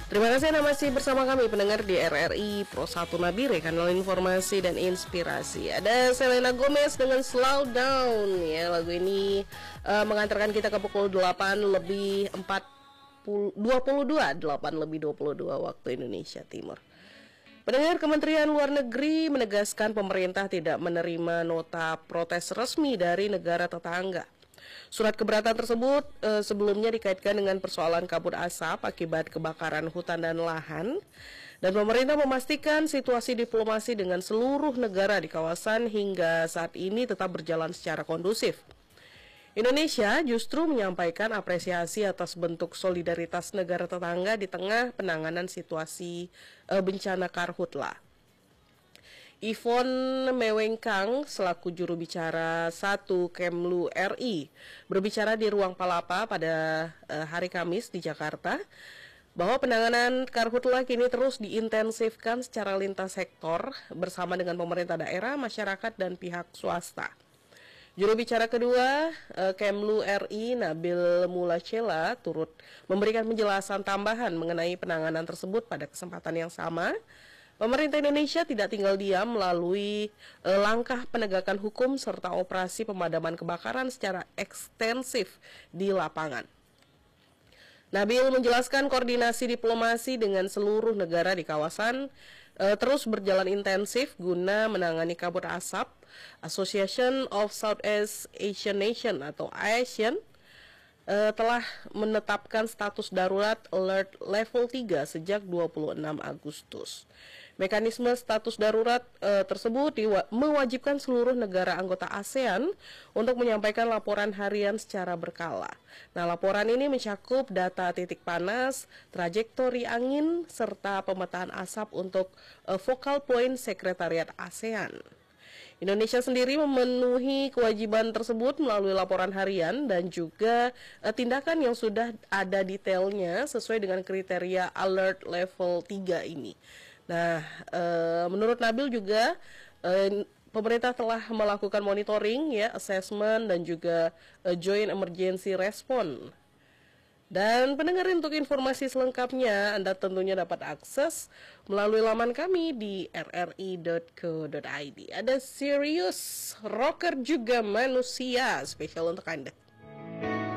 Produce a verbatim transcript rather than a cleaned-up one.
Terima kasih Anda masih bersama kami pendengar di R R I Pro satu Nabire, kanal informasi dan inspirasi. Ada Selena Gomez dengan Slow Down ya. Lagu ini uh, mengantarkan kita ke pukul delapan lebih empat puluh, dua puluh dua, delapan lebih dua puluh dua waktu Indonesia Timur. Pendengar, Kementerian Luar Negeri menegaskan pemerintah tidak menerima nota protes resmi dari negara tetangga. Surat keberatan tersebut e, sebelumnya dikaitkan dengan persoalan kabut asap akibat kebakaran hutan dan lahan, dan pemerintah memastikan situasi diplomasi dengan seluruh negara di kawasan hingga saat ini tetap berjalan secara kondusif. Indonesia justru menyampaikan apresiasi atas bentuk solidaritas negara tetangga di tengah penanganan situasi e, bencana karhutla. Yvonne Mewengkang selaku juru bicara satu Kemlu R I berbicara di Ruang Palapa pada uh, hari Kamis di Jakarta bahwa penanganan karhutla kini terus diintensifkan secara lintas sektor bersama dengan pemerintah daerah, masyarakat, dan pihak swasta. Juru bicara kedua uh, Kemlu R I Nabil Mulacela turut memberikan penjelasan tambahan mengenai penanganan tersebut. Pada kesempatan yang sama, pemerintah Indonesia tidak tinggal diam melalui e, langkah penegakan hukum serta operasi pemadaman kebakaran secara ekstensif di lapangan. Nabil menjelaskan koordinasi diplomasi dengan seluruh negara di kawasan e, terus berjalan intensif guna menangani kabut asap. Association of Southeast Asian Nation atau ASEAN e, telah menetapkan status darurat alert level tiga sejak dua puluh enam Agustus. Mekanisme status darurat e, tersebut diwa- mewajibkan seluruh negara anggota ASEAN untuk menyampaikan laporan harian secara berkala. Nah, laporan ini mencakup data titik panas, trajektori angin, serta pemetaan asap untuk e, focal point sekretariat ASEAN. Indonesia sendiri memenuhi kewajiban tersebut melalui laporan harian dan juga e, tindakan yang sudah ada detailnya sesuai dengan kriteria alert level tiga ini. Nah, e, menurut Nabil juga e, pemerintah telah melakukan monitoring, ya, assessment dan juga e, joint emergency response. Dan pendengar, untuk informasi selengkapnya Anda tentunya dapat akses melalui laman kami di r r i dot co dot i d. Ada Serius Rocker juga Manusia spesial untuk Anda.